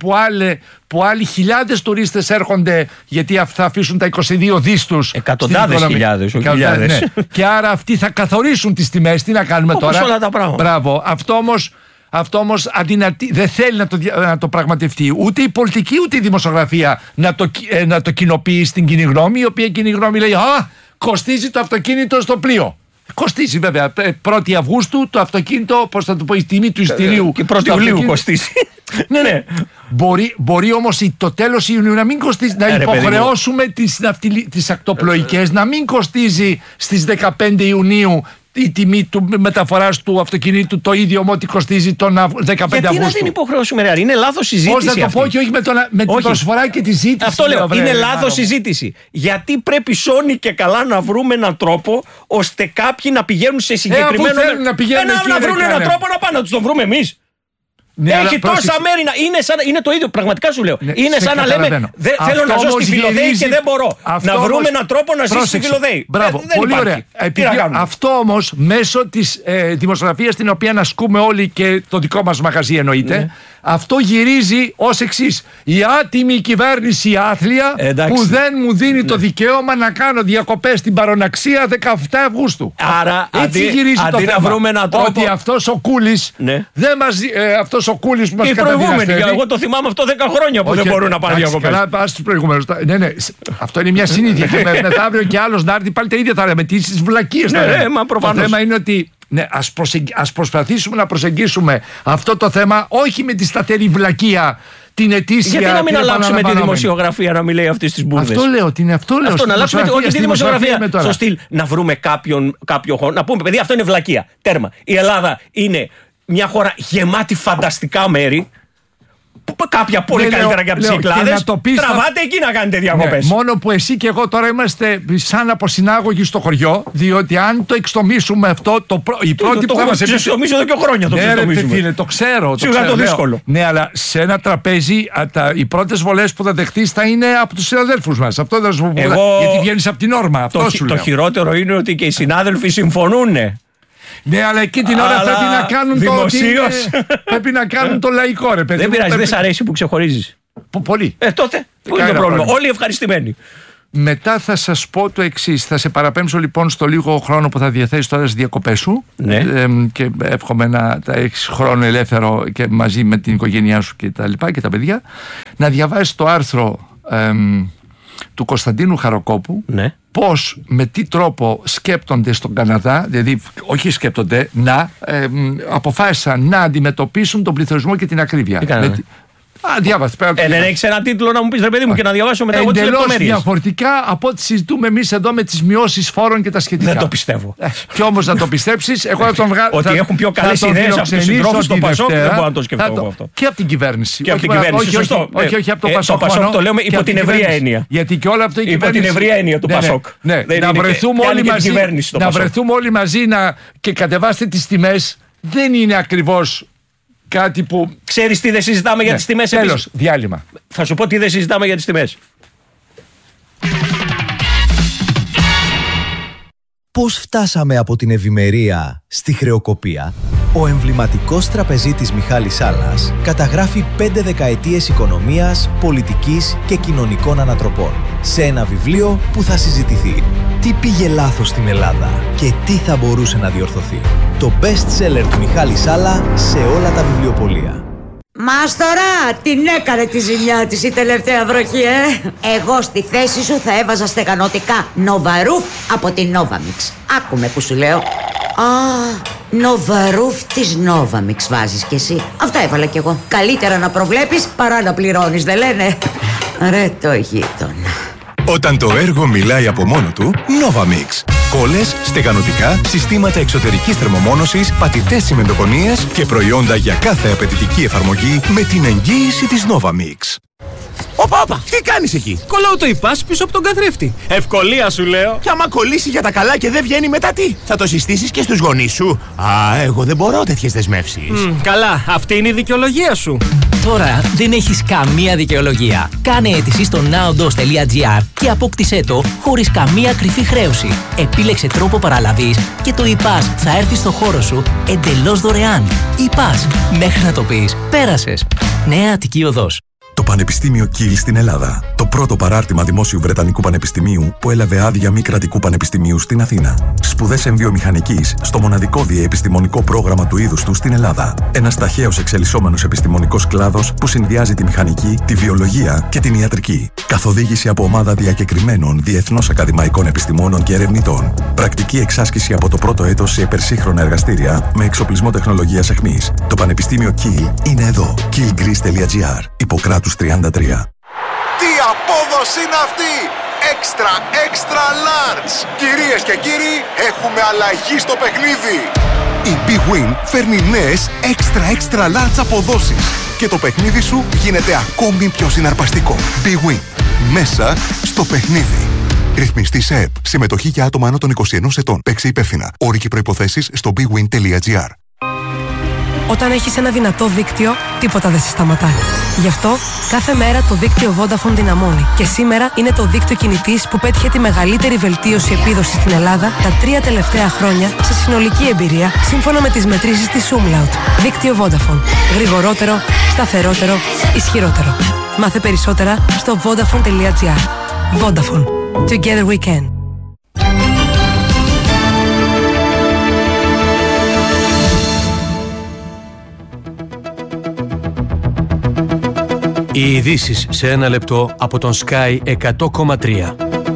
που άλλοι χιλιάδες τουρίστες έρχονται, γιατί θα αφήσουν τα 22 δις τους. Εκατοντάδες χιλιάδες. Και άρα αυτοί θα καθορίσουν τις τιμές. Τι να κάνουμε τώρα. Όλα τα πράγματα. Μπράβο. Αυτό όμως δεν θέλει να το πραγματευτεί ούτε η πολιτική ούτε η δημοσιογραφία να το κοινοποιεί στην κοινή γνώμη, η οποία κοινή γνώμη λέει κοστίζει το αυτοκίνητο στο πλοίο. Κοστίζει βέβαια. 1η Αυγούστου το αυτοκίνητο, πώς θα το πω, η τιμή του εισιτηρίου. Και 1η Ιουλίου κοστίζει. Ναι. Μπορεί όμως το τέλος Ιουνίου να μην κοστίζει, να υποχρεώσουμε τις ακτοπλοϊκές να μην κοστίζει στις 15 Ιουνίου η τιμή του μεταφοράς του αυτοκινήτου το ίδιο με ό,τι κοστίζει τον 15 Αυγούστου. Γιατί να την υποχρεώσουμε, ρε? Είναι λάθος συζήτηση. Πώς να το πω, και όχι με την προσφορά και τη ζήτηση. Αυτό λέω. Είναι λάθος συζήτηση. Γιατί πρέπει σώνει και καλά να βρούμε έναν τρόπο ώστε κάποιοι να πηγαίνουν σε συγκεκριμένο. Να βρουν έναν τρόπο να πάνε, να τους τον βρούμε εμείς. Ναι, έχει τόσα μέρη είναι το ίδιο, πραγματικά σου λέω. Είναι σαν να λέμε θέλω να ζω στη Φιλοθέη και δεν μπορώ. Να βρούμε έναν τρόπο να ζήσει στη Φιλοθέη. Μπράβο, πολύ ωραία. Αυτό όμως μέσω της δημοσιογραφίας, την οποία ασκούμε όλοι και το δικό μας μαγαζί εννοείται, αυτό γυρίζει ως εξής. Η άτιμη κυβέρνηση άθλια που δεν μου δίνει το δικαίωμα να κάνω διακοπές στην παροναξία 17 Αυγούστου. Άρα έτσι γυρίζει το θέμα. Να βρούμε έναν τρόπο. Ότι αυτός ο Κούλης δεν μας... ο Κούλης που μας καταδυναστεύει. Εγώ το θυμάμαι αυτό 10 χρόνια που δεν μπορούν να πάνε διακοπές. Καλά, πας στους προηγούμενους. Ναι, αυτό είναι μια συνήθεια. Και μεθαύριο και άλλος να έρθει πάλι τα ίδια θα λέμε. Τις βλακίες θα λέμε. Το θέμα είναι ότι ας προσπαθήσουμε να προσεγγίσουμε αυτό το θέμα όχι με τη σταθερή βλακεία. Την ετήσια, γιατί να μην αλλάξουμε τη δημοσιογραφία να μην λέει αυτές τις μπουρδες. Αυτό λέω. Αυτό να αλλάξουμε όχι τη δημοσιογραφία. Στο στυλ να βρούμε κάποιο χώρο. Να πούμε, παιδί, αυτό είναι βλακεία. Τέρμα. Η Ελλάδα είναι μια χώρα γεμάτη φανταστικά μέρη. Κάποια πολύ καλύτερα και από τις Κυκλάδες. Τραβάτε εκεί να κάνετε διακοπές. Μόνο που εσύ και εγώ τώρα είμαστε σαν αποσυνάγωγοι στο χωριό, διότι αν το εξτομίσουμε αυτό, η πρώτη που θα μας επιτρέψει. Το εξτομίσω εδώ και χρόνια το εξτομίσουμε. Το ξέρω. Σίγουρα το δύσκολο. Ναι, αλλά σε ένα τραπέζι οι πρώτες βολές που θα δεχτείς θα είναι από τους συναδέλφους μας. Αυτό δεν σου πω. Γιατί βγαίνεις από την όρμα. Το χειρότερο είναι ότι και οι συνάδελφοι συμφωνούν. Ναι, αλλά εκεί την ώρα πρέπει να κάνουν πρέπει να κάνουν το λαϊκό, ρε παιδί. Δεν πειράζει, δεν σ' αρέσει που ξεχωρίζεις. Πολύ. Τότε, πού είναι το πρόβλημα? Όλοι ευχαριστημένοι. Μετά θα σας πω το εξής. Θα σε παραπέμψω λοιπόν στο λίγο χρόνο που θα διαθέσεις τώρα στις διακοπές σου. Ναι. Και εύχομαι να τα έχεις χρόνο ελεύθερο και μαζί με την οικογένειά σου και τα λοιπά και τα παιδιά. Να διαβάσεις το άρθρο του Κωνσταντίνου Χαροκόπου, ναι, πώς, με τι τρόπο σκέπτονται στον Καναδά, δηλαδή όχι σκέπτονται, αποφάσισαν να αντιμετωπίσουν τον πληθωρισμό και την ακρίβεια. Διάβασε. Δεν έχει ένα τίτλο να μου πει, ρε παιδί μου, και να διαβάσω μετά εγώ τις λεπτομέρειες. Εντελώς διαφορετικά από ό,τι συζητούμε εμείς εδώ με τις μειώσεις φόρων και τα σχετικά. Δεν το πιστεύω. Και όμως να το πιστέψεις, εγώ θα τον βγάλω. Ότι έχουν πιο καλές ιδέες από τους συντρόφους στο Πασόκ, δεν μπορώ να το σκεφτώ εγώ αυτό. Και από την κυβέρνηση. Και από την κυβέρνηση. Σωστό. Όχι από το Πασόκ. Το Πασόκ το λέμε υπό την ευρεία έννοια. Γιατί και όλο αυτό η κυβέρνηση. Υπό την ευρεία έννοια του Πασόκ. Να βρεθούμε όλοι μαζί και κατεβάστε τις τιμές. Δεν είναι ακριβώς κάτι που. Ξέρεις τι δεν συζητάμε για τις τιμές? Τέλος, διάλειμμα. Θα σου πω τι δεν συζητάμε για τις τιμές. Πώς φτάσαμε από την ευημερία στη χρεοκοπία? Ο εμβληματικός τραπεζίτης Μιχάλης Σάλλας καταγράφει 5 δεκαετίες οικονομίας, πολιτικής και κοινωνικών ανατροπών σε ένα βιβλίο που θα συζητηθεί. Τι πήγε λάθος στην Ελλάδα και τι θα μπορούσε να διορθωθεί? Το best seller του Μιχάλη Σάλλα σε όλα τα βιβλιοπωλεία. Μάστορα, την έκανε τη ζημιά της η τελευταία βροχή, Εγώ στη θέση σου θα έβαζα στεγανωτικά Νοβαρούφ από την Novamix. Άκουμε που σου λέω. Νοβαρούφ της Novamix βάζεις κι εσύ. Αυτό έβαλα κι εγώ. Καλύτερα να προβλέπεις παρά να πληρώνεις, δεν λένε? Ρε το γείτονα. Όταν το έργο μιλάει από μόνο του, Novamix. Κόλλες, στεγανωτικά, συστήματα εξωτερικής θερμομόνωσης, πατητές τσιμεντοκονίες και προϊόντα για κάθε απαιτητική εφαρμογή με την εγγύηση της Novamix. Όπα, τι κάνεις εκεί? Κολλάω το υπάς πίσω από τον καθρέφτη. Ευκολία σου λέω. Και άμα κολλήσει για τα καλά και δεν βγαίνει μετά τι? Θα το συστήσεις και στους γονείς σου? Εγώ δεν μπορώ τέτοιες δεσμεύσεις. Καλά, αυτή είναι η δικαιολογία σου. Τώρα δεν έχεις καμία δικαιολογία. Κάνε αίτηση στο nowdos.gr και απόκτησέ το χωρίς καμία κρυφή χρέωση. Επίλεξε τρόπο παραλαβής και το υπάς θα έρθει στο χώρο σου εντελώς δωρεάν. Υπάς, μέχρι να το πεις, πέρασες. Νέα Αττική Οδός. Το Πανεπιστήμιο Κιλ στην Ελλάδα. Το πρώτο παράρτημα δημόσιου Βρετανικού Πανεπιστημίου που έλαβε άδεια μη κρατικού πανεπιστημίου στην Αθήνα. Σπουδές εμβιομηχανικής στο μοναδικό διεπιστημονικό πρόγραμμα του είδους του στην Ελλάδα. Ένας ταχαίως εξελισσόμενος επιστημονικός κλάδος που συνδυάζει τη μηχανική, τη βιολογία και την ιατρική. Καθοδήγηση από ομάδα διακεκριμένων διεθνώς ακαδημαϊκών επιστημόνων και ερευνητών. Πρακτική εξάσκηση από το πρώτο έτος σε υπερσύγχρονα εργαστήρια με εξοπλισμό τεχνολογίας αιχμής. Το Πανεπιστήμιο Κιλ είναι εδώ. killgreece.gr. Ιπποκράτους 33. Τι απόδοση είναι αυτή! Extra large! Κυρίες και κύριοι, έχουμε αλλαγή στο παιχνίδι! Η Big Win φέρνει νέες extra large αποδόσεις και το παιχνίδι σου γίνεται ακόμη πιο συναρπαστικό. Big Win. Μέσα στο παιχνίδι. Ρυθμιστή σε ΕΠ. Συμμετοχή για άτομα άνω των 21 ετών. Παίξε υπεύθυνα. Όροι και προϋποθέσεις στο bigwin.gr. Όταν έχεις ένα δυνατό δίκτυο, τίποτα δεν σε σταματάει. Γι' αυτό, κάθε μέρα το δίκτυο Vodafone δυναμώνει. Και σήμερα είναι το δίκτυο κινητής που πέτυχε τη μεγαλύτερη βελτίωση επίδοσης στην Ελλάδα τα 3 τελευταία χρόνια σε συνολική εμπειρία, σύμφωνα με τις μετρήσεις της Umlaut. Δίκτυο Vodafone. Γρηγορότερο, σταθερότερο, ισχυρότερο. Μάθε περισσότερα στο vodafone.gr. Vodafone. Together we can. Οι ειδήσεις σε ένα λεπτό από τον Sky 100,3.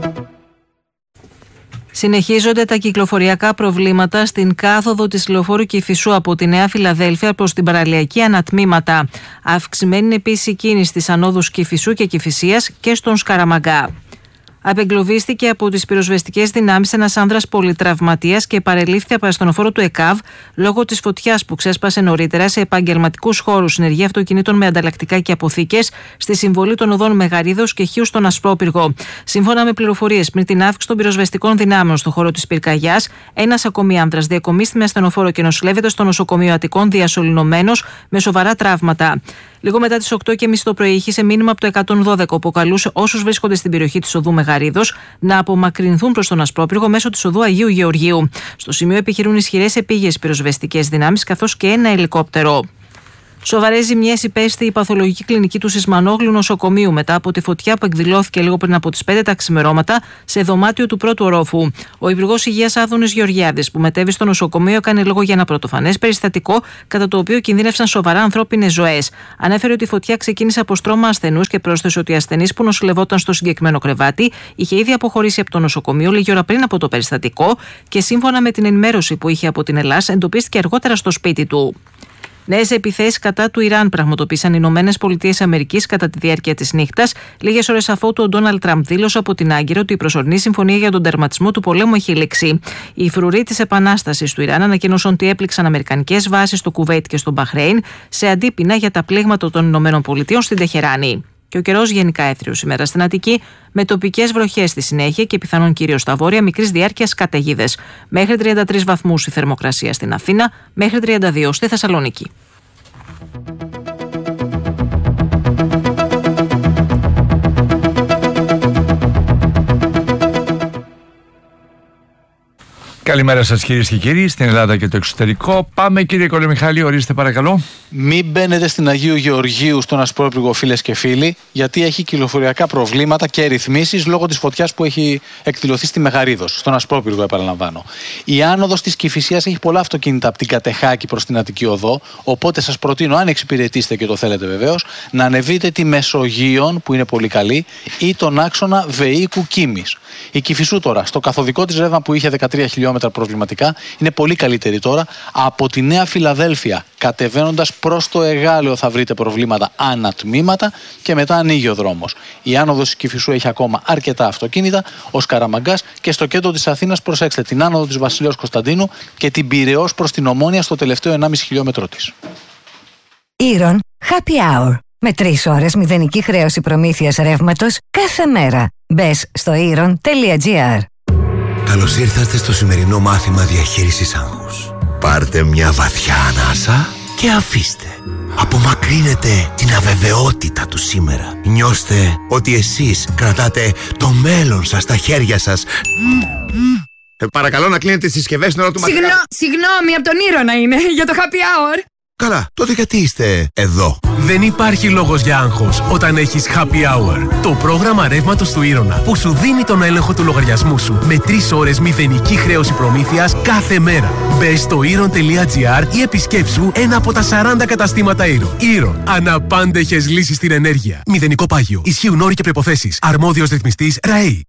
Συνεχίζονται τα κυκλοφοριακά προβλήματα στην κάθοδο της λεωφόρου Κηφισού από τη Νέα Φιλαδέλφια προς την παραλιακή ανατμήματα. Αυξημένη είναι επίσης η κίνηση στις ανόδους Κηφισού και Κηφισίας και στον Σκαραμαγκά. Απεγκλωβίστηκε από τις πυροσβεστικές δυνάμεις ένας άνδρας πολυτραυματίας και παρελήφθη από ασθενοφόρο του ΕΚΑΒ λόγω της φωτιάς που ξέσπασε νωρίτερα σε επαγγελματικούς χώρους συνεργεία αυτοκινήτων με ανταλλακτικά και αποθήκες στη συμβολή των οδών Μεγαρίδος και Χίου στον Ασπρόπυργο. Σύμφωνα με πληροφορίες, πριν την αύξηση των πυροσβεστικών δυνάμεων στον χώρο της πυρκαγιάς, ένας ακόμη άνδρας διακομίστη με ασθενοφόρο και νοσηλεύεται στο νοσοκομείο Αττικών διασωληνωμένος με σοβαρά τραύματα. Λίγο μετά τις 8:30 το πρωί είχε μήνυμα από το 112 που καλούσε όσους βρίσκονται στην περιοχή της οδού Μεγαρίδος να απομακρυνθούν προς τον Ασπρόπυργο μέσω της οδού Αγίου Γεωργίου. Στο σημείο επιχειρούν ισχυρές επίγειες πυροσβεστικές δυνάμεις καθώς και ένα ελικόπτερο. Σοβαρές ζημιές υπέστη η παθολογική κλινική του Σισμανόγλου νοσοκομείου μετά από τη φωτιά που εκδηλώθηκε λίγο πριν από τις 5 τα ξημερώματα σε δωμάτιο του πρώτου ορόφου. Ο Υπουργός Υγείας Άδωνης Γεωργιάδης, που μετέβη στο νοσοκομείο, έκανε λόγο για ένα πρωτοφανές περιστατικό κατά το οποίο κινδύνευσαν σοβαρά ανθρώπινες ζωές. Ανέφερε ότι η φωτιά ξεκίνησε από στρώμα ασθενούς και πρόσθεσε ότι ο ασθενής που νοσηλευόταν στο συγκεκριμένο κρεβάτι είχε ήδη αποχωρήσει από το νοσοκομείο λίγη ώρα πριν από το περιστατικό και σύμφωνα με την ενημέρωση που είχε από την Ελλάδα, εντοπίστηκε αργότερα στο σπίτι του. Νέες επιθέσεις κατά του Ιράν πραγματοποίησαν οι ΗΠΑ κατά τη διάρκεια της νύχτας, λίγες ώρες αφότου ο Ντόναλντ Τραμπ δήλωσε από την Άγκυρα ότι η προσωρινή συμφωνία για τον τερματισμό του πολέμου έχει λήξει. Οι φρουροί της επανάστασης του Ιράν ανακοίνωσαν ότι έπληξαν αμερικανικές βάσεις στο Κουβέιτ και στο Μπαχρέιν σε αντίπεινα για τα πλήγματα των ΗΠΑ στην Τεχεράνη. Και ο καιρός γενικά έθριος σήμερα στην Αττική, με τοπικές βροχές στη συνέχεια και πιθανόν κυρίως στα βόρεια μικρής διάρκειας καταιγίδες. Μέχρι 33 βαθμούς η θερμοκρασία στην Αθήνα, μέχρι 32 στη Θεσσαλονίκη. Καλημέρα σας κυρίες και κύριοι, στην Ελλάδα και το εξωτερικό. Πάμε κύριε Κολομιχάλη, ορίστε παρακαλώ. Μην μπαίνετε στην Αγίου Γεωργίου στον Ασπρόπυργο, φίλες και φίλοι, γιατί έχει κυκλοφοριακά προβλήματα και ρυθμίσεις λόγω της φωτιάς που έχει εκδηλωθεί στη Μεγαρίδος, στον Ασπρόπυργο, επαναλαμβάνω. Η άνοδος της Κηφισίας έχει πολλά αυτοκίνητα από την Κατεχάκη προς την Αττική Οδό, οπότε σας προτείνω, αν εξυπηρετήσετε και το θέλετε βεβαίως, να ανεβείτε τη Μεσογείων, που είναι πολύ καλή, ή τον άξονα Βεΐκου Κίμης. Η Κηφισού τώρα, στο καθοδικό της ρεύμα που είχε 13 χιλιόμετρα προβληματικά, είναι πολύ καλύτερη τώρα. Από τη Νέα Φιλαδέλφια, κατεβαίνοντας προς το Εγάλεο, θα βρείτε προβλήματα ανατμήματα και μετά ανοίγει ο δρόμος. Η άνοδος της Κηφισού έχει ακόμα αρκετά αυτοκίνητα, ως Καραμαγκάς, και στο κέντρο της Αθήνας προσέξτε την άνοδο της Βασιλέως Κωνσταντίνου και την Πειραιώς προς την Ομόνια στο τελευταίο 1,5 χιλιόμετρο της. Ήρων Happy Hour. Με 3 ώρες μηδενική χρέωση προμήθειας ρεύματος κάθε μέρα. Μπες στο iron.gr. Καλώς ήρθατε στο σημερινό μάθημα διαχείρισης άγχους. Πάρτε μια βαθιά ανάσα και αφήστε. Απομακρύνετε την αβεβαιότητα του σήμερα. Νιώστε ότι εσείς κρατάτε το μέλλον σας στα χέρια σας. Παρακαλώ να κλείνετε τις συσκευές στην ώρα του μαθήματος. Συγγνώμη, από τον Ήρωνα είναι, για το happy hour. Καλά, τότε γιατί είστε εδώ? Δεν υπάρχει λόγος για άγχος όταν έχεις Happy Hour. Το πρόγραμμα ρεύματος του Ήρωνα που σου δίνει τον έλεγχο του λογαριασμού σου με 3 ώρες μηδενική χρέωση προμήθειας κάθε μέρα. Μπες στο iron.gr ή επισκέψου ένα από τα 40 καταστήματα Ήρωνα. Ήρωνα. Αναπάντεχες λύσεις στην ενέργεια. Μηδενικό πάγιο. Ισχύουν όροι και προϋποθέσεις. Αρμόδιος ρυθμιστής ΡΑΗ.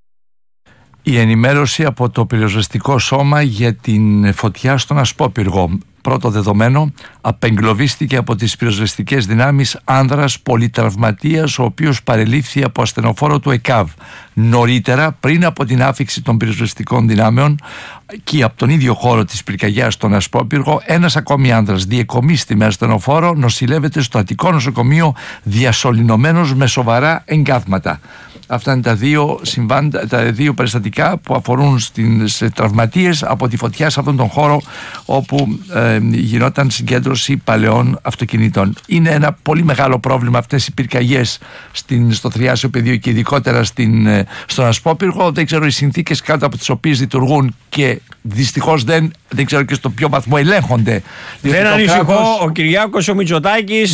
Η ενημέρωση από το πυροσβεστικό σώμα για την φωτιά στον Ασπόπυργο. Πρώτο δεδομένο, απεγκλωβίστηκε από τις πυροσβεστικές δυνάμεις άνδρας πολυτραυματίας, ο οποίος παρελήφθη από ασθενοφόρο του ΕΚΑΒ. Νωρίτερα, πριν από την άφιξη των πυροσβεστικών δυνάμεων και από τον ίδιο χώρο της πυρκαγιάς στον Ασπόπυργο, ένας ακόμη άνδρας διεκομίστη με ασθενοφόρο, νοσηλεύεται στο Αττικό νοσοκομείο διασωληνωμένος με σοβαρά εγκάθματα. Αυτά είναι τα δύο περιστατικά που αφορούν σε τραυματίες από τη φωτιά σε αυτόν τον χώρο όπου γινόταν συγκέντρωση παλαιών αυτοκινήτων. Είναι ένα πολύ μεγάλο πρόβλημα αυτές οι πυρκαγιές στο Θριάσιο Πεδίο και ειδικότερα στον Ασπόπυργο. Δεν ξέρω οι συνθήκες κάτω από τις οποίες λειτουργούν και δυστυχώς δεν ξέρω και στο ποιο βαθμό ελέγχονται. Δεν ανησυχώ, ο Κυριάκος ο Μητσοτάκης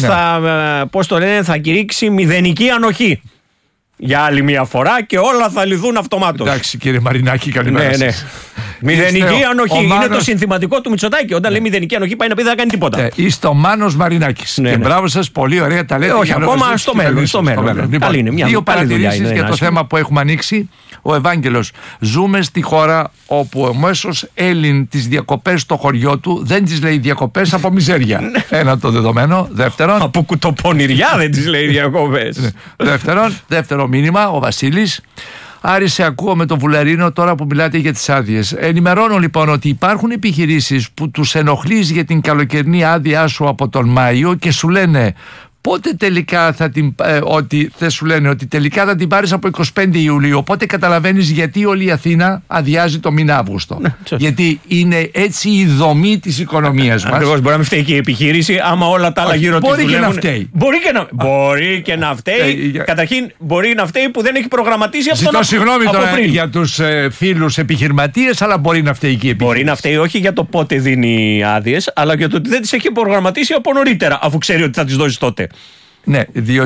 θα κηρύξει μηδενική ανοχή για άλλη μια φορά και όλα θα λυθούν αυτομάτως. Εντάξει κύριε Μαρινάκη, καλημέρα σας. Μηδενική ανοχή. Είναι το συνθηματικό του Μητσοτάκη. Όταν λέει μηδενική ανοχή, πάει να πει δεν θα κάνει τίποτα. Είστε ο Μάνος Μαρινάκης. Και μπράβο σας, πολύ ωραία τα λέτε. Όχι, ακόμα στο μέλλον. Δύο παρατηρήσεις για το θέμα που έχουμε ανοίξει. Ο Ευάγγελος. Ζούμε στη χώρα όπου ο μέσος Έλλην τις διακοπές στο χωριό του δεν τις λέει διακοπές από μιζέρια. Ένα το δεδομένο. Δεύτερον. Από κουτοπονηριά δεν τις λέει διακοπές. Δεύτερο μήνυμα, ο Βασίλης. Άρη, σε ακούω με τον Βουλαρίνο τώρα που μιλάτε για τις άδειες. Ενημερώνω λοιπόν ότι υπάρχουν επιχειρήσεις που τους ενοχλείς για την καλοκαιρινή άδειά σου από τον Μάιο και σου λένε πότε τελικά θα την. Ότι δεν σου λένε ότι τελικά θα την πάρεις από 25 Ιουλίου. Οπότε καταλαβαίνεις γιατί όλη η Αθήνα αδειάζει το μήνα Αύγουστο. Γιατί είναι έτσι η δομή της οικονομίας μας. Ακριβώς, μπορεί να μην φταίει και η επιχείρηση, άμα όλα τα άλλα γύρω της δουλεύουν. Μπορεί και να φταίει. Μπορεί και να φταίει. Καταρχήν, μπορεί να φταίει που δεν έχει προγραμματίσει αυτό. Ζητώ συγγνώμη τώρα για τους φίλους επιχειρηματίες, αλλά μπορεί να φταίει και η επιχείρηση. Μπορεί να φταίει όχι για το πότε δίνει άδειες, αλλά για το ότι δεν τις έχει προγραμματίσει από νωρίτερα, αφού ξέρει ότι θα τις δώσει τότε. Ναι,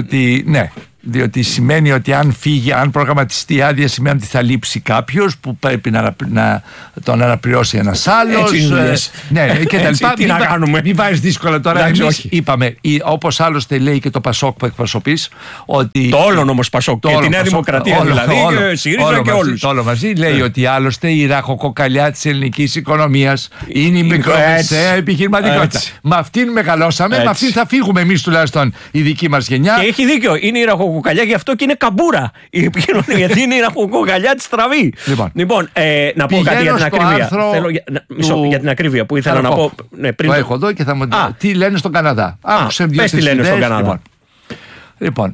διότι σημαίνει ότι αν φύγει, αν προγραμματιστεί άδεια, σημαίνει ότι θα λείψει κάποιος που πρέπει να τον αναπληρώσει ένας άλλος. Ναι, και τα λοιπά. Τι να κάνουμε. Μην βάζεις δύσκολα τώρα. Εμείς είπαμε, όπως άλλωστε λέει και το Πασόκ που εκπροσωπείς, ότι. Το όλον όμως Πασόκ και τη Νέα Δημοκρατία δηλαδή, και ΣΥΡΙΖΑ και όλους. Το όλο μαζί λέει ότι άλλωστε η ραχοκοκαλιά της ελληνικής οικονομίας είναι η μικρομεσαία επιχειρηματικότητα. Με αυτήν μεγαλώσαμε, με αυτήν θα φύγουμε εμείς τουλάχιστον η δική μας γενιά. Και έχει δίκιο, είναι η ραχοκοκαλιά, γι' αυτό και είναι καμπούρα η επικοινωνία, γιατί είναι η ραχοκοκαλιά της στραβή. Λοιπόν, να πω κάτι για την ακρίβεια. Για την ακρίβεια που ήθελα να πω. Το έχω εδώ και θα μου πει τι λένε στον Καναδά. Πες τι λένε στον Καναδά. Λοιπόν.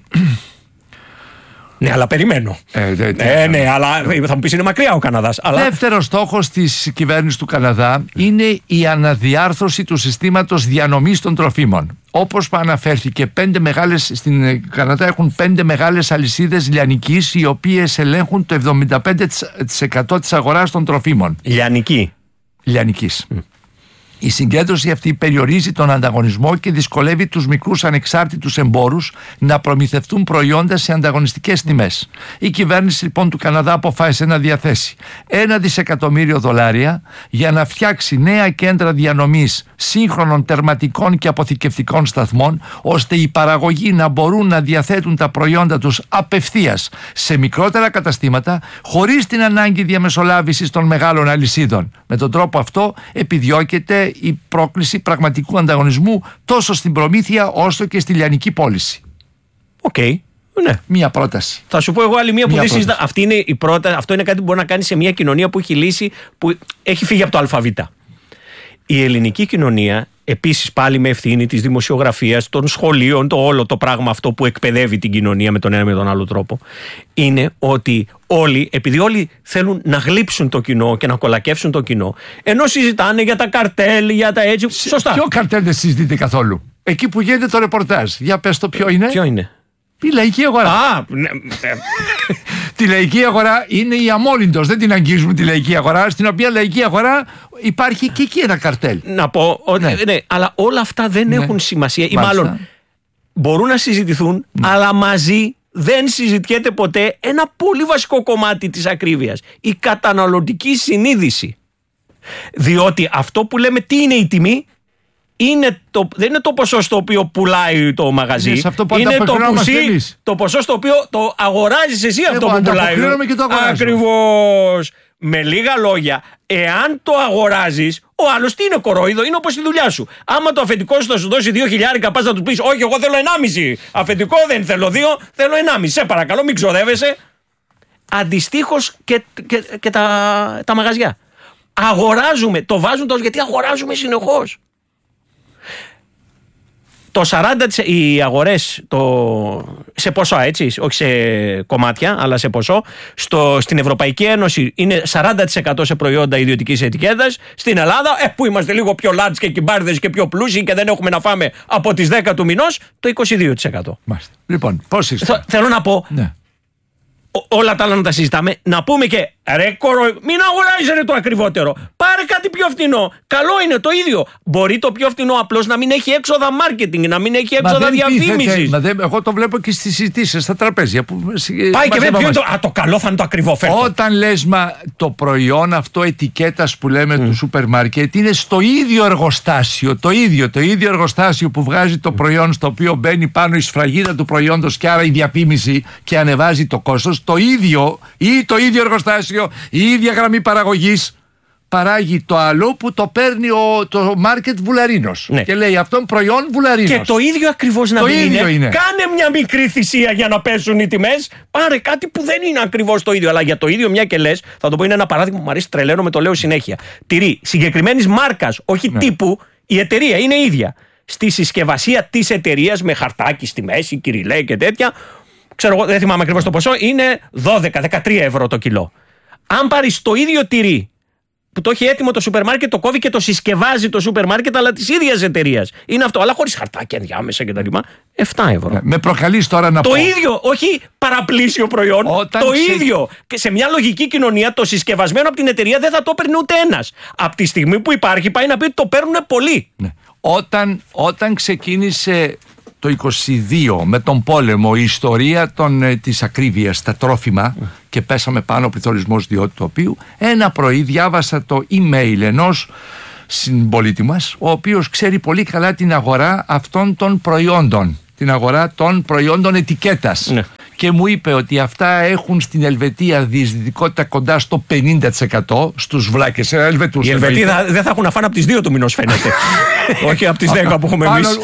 Ναι, αλλά περιμένω. Ναι, αλλά θα μου πεις είναι μακριά ο Καναδάς. Δεύτερος στόχος της κυβέρνησης του Καναδά είναι η αναδιάρθρωση του συστήματος διανομής των τροφίμων. Όπως αναφέρθηκε, στην Καναδά έχουν 5 μεγάλες αλυσίδες λιανικής, οι οποίες ελέγχουν το 75% της αγοράς των τροφίμων. Λιανικής. Η συγκέντρωση αυτή περιορίζει τον ανταγωνισμό και δυσκολεύει τους μικρούς ανεξάρτητους εμπόρους να προμηθευτούν προϊόντα σε ανταγωνιστικές τιμές. Η κυβέρνηση λοιπόν του Καναδά αποφάσισε να διαθέσει $1 δισεκατομμύριο για να φτιάξει νέα κέντρα διανομής σύγχρονων τερματικών και αποθηκευτικών σταθμών, ώστε οι παραγωγοί να μπορούν να διαθέτουν τα προϊόντα τους απευθείας σε μικρότερα καταστήματα, χωρίς την ανάγκη διαμεσολάβησης των μεγάλων αλυσίδων. Με τον τρόπο αυτό επιδιώκεται η πρόκληση πραγματικού ανταγωνισμού τόσο στην προμήθεια όσο και στη λιανική πώληση. Ναι. Μία πρόταση. Θα σου πω εγώ άλλη μία που δεν συζητά. Αυτό είναι κάτι που μπορεί να κάνει σε μια κοινωνία που έχει λύσει, που έχει φύγει από το αλφαβήτα. Η ελληνική κοινωνία, επίσης πάλι με ευθύνη της δημοσιογραφίας, των σχολείων, το όλο το πράγμα αυτό που εκπαιδεύει την κοινωνία με τον ένα με τον άλλο τρόπο, είναι ότι όλοι, επειδή όλοι θέλουν να γλύψουν το κοινό και να κολακεύσουν το κοινό, ενώ συζητάνε για τα καρτέλ, για τα έτσι. Σωστά. Ποιο καρτέλ δεν συζητείτε καθόλου? Εκεί που γίνεται το ρεπορτάζ. Για πες το ποιο είναι. Ποιο είναι? Η λαϊκή αγορά. Τη λαϊκή αγορά είναι η αμόλυντος. Δεν την αγγίζουμε τη λαϊκή αγορά. Στην οποία λαϊκή αγορά υπάρχει και εκεί ένα καρτέλ. Να πω ότι ναι, αλλά όλα αυτά δεν έχουν σημασία. Ή μάλλον μπορούν να συζητηθούν, αλλά μαζί δεν συζητιέται ποτέ ένα πολύ βασικό κομμάτι της ακρίβειας. Η καταναλωτική συνείδηση. Διότι αυτό που λέμε τι είναι η τιμή, δεν είναι το ποσό στο οποίο πουλάει το μαγαζί. Είναι το ποσό στο οποίο το αγοράζεις εσύ αυτό που πουλάει. Ακριβώς. Με λίγα λόγια, εάν το αγοράζεις, ο άλλος τι είναι, κορόιδο? Είναι όπως η δουλειά σου. Άμα το αφεντικό σου θα σου δώσει 2.000, πας να του πεις όχι, εγώ θέλω 1,5. Αφεντικό δεν θέλω 2, θέλω 1,5. Σε παρακαλώ, μην ξοδεύεσαι. Αντιστοίχως και τα μαγαζιά. Αγοράζουμε, το βάζουν τόσο γιατί αγοράζουμε συνεχώς. Το 40% οι αγορές σε ποσό, έτσι, όχι σε κομμάτια, αλλά σε ποσό, στην Ευρωπαϊκή Ένωση είναι 40% σε προϊόντα ιδιωτικής ετικέτας. Στην Ελλάδα, που είμαστε λίγο πιο large και κυμπάρδες και πιο πλούσιοι και δεν έχουμε να φάμε από τις 10 του μηνός, το 22%. Μάλιστα. Λοιπόν, πώς είστε? Θέλω να πω, όλα τα άλλα να τα συζητάμε, να πούμε και μην αγοράζεις το ακριβότερο. Πάρε κάτι πιο φθηνό. Καλό είναι το ίδιο. Μπορεί το πιο φθηνό απλώς να μην έχει έξοδα marketing, να μην έχει έξοδα διαφήμισης. Εγώ το βλέπω και στις συζητήσεις στα τραπέζια. Πάει και βλέπει το καλό θα είναι το ακριβό. Όταν λες το προϊόν αυτό ετικέτας που λέμε του σούπερ μάρκετ είναι στο ίδιο εργοστάσιο. Το ίδιο εργοστάσιο που βγάζει το προϊόν, στο οποίο μπαίνει πάνω η σφραγίδα του προϊόντος και άρα η διαφήμιση και ανεβάζει το κόστος. Το ίδιο εργοστάσιο, η ίδια γραμμή παραγωγής παράγει το άλλο που το παίρνει το μάρκετ Βουλαρίνος. Και λέει αυτόν προϊόν Βουλαρίνος. Και το ίδιο ακριβώς να μην είναι. Κάνε μια μικρή θυσία για να πέσουν οι τιμές. Πάρε κάτι που δεν είναι ακριβώς το ίδιο. Αλλά για το ίδιο, μια και λες, θα το πω, είναι ένα παράδειγμα που μου αρέσει τρελαίνω, με το λέω συνέχεια. Τυρί συγκεκριμένης μάρκας, όχι τύπου, η εταιρεία είναι ίδια. στη συσκευασία της εταιρείας με χαρτάκι στη μέση, κυριλέ και τέτοια. Ξέρω εγώ, δεν θυμάμαι ακριβώς το ποσό, είναι 12-13 ευρώ το κιλό. Αν πάρεις το ίδιο τυρί που το έχει έτοιμο το σούπερ μάρκετ, το κόβει και το συσκευάζει το σούπερ μάρκετ, αλλά της ίδιας εταιρείας. Είναι αυτό, αλλά χωρίς χαρτάκια ενδιάμεσα κτλ. 7 ευρώ. Με προκαλείς τώρα να το πω. Το ίδιο, όχι παραπλήσιο προϊόν. Ίδιο. Και σε μια λογική κοινωνία το συσκευασμένο από την εταιρεία δεν θα το παίρνει ούτε ένας. Από τη στιγμή που υπάρχει, πάει να πει ότι το παίρνουν πολλοί. Ναι. Όταν ξεκίνησε το 22 με τον πόλεμο η ιστορία της ακρίβειας στα τρόφιμα και πέσαμε πάνω πληθωρισμός διότι το οποίο ένα πρωί διάβασα το email ενός συμπολίτη μας, ο οποίος ξέρει πολύ καλά την αγορά αυτών των προϊόντων, την αγορά των προϊόντων ετικέτας. Ναι. Και μου είπε ότι αυτά έχουν στην Ελβετία διεισδυτικότητα κοντά στο 50% στους βλάκες Ελβετούς. Οι Ελβετοί δεν θα έχουν να φάνε από τις 2 του μηνός, φαίνεται. Όχι από τις 10 που έχουμε εμείς.